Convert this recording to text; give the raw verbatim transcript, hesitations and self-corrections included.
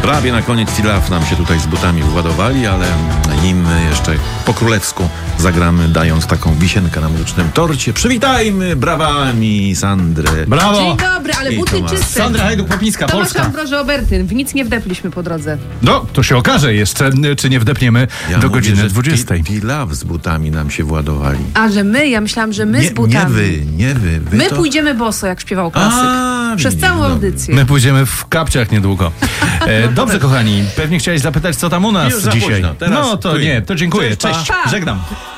Prawie na koniec Tilaf nam się tutaj z butami uładowali, ale nim jeszcze po królewsku zagramy, dając taką wisienkę na muzycznym torcie. Przywitajmy brawami Sandrę. Brawo! Dzień dobry, ale I buty Tomasz. czyste. Sandra Hajduk-Popińska, Tomasz Polska. Ambroży Obertyn. W nic nie wdepliśmy po drodze. No, to się okaże jeszcze, czy nie wdepniemy Ja do mówię, godziny że dwudziestej. Ti- Tilaf z butami nam się władowali. A, że my? Ja myślałam, że my Nie, z butami. nie wy, nie wy. wy My to... pójdziemy boso, jak śpiewał klasyk. A, Przez widzisz, całą dobra. audycję. My pójdziemy w kapciach niedługo. E, dobrze, kochani, pewnie chciałeś zapytać, co tam u nas Już za dzisiaj. późno, teraz No to tu- nie, to dziękuję. Cześć, Cześć, pa. żegnam.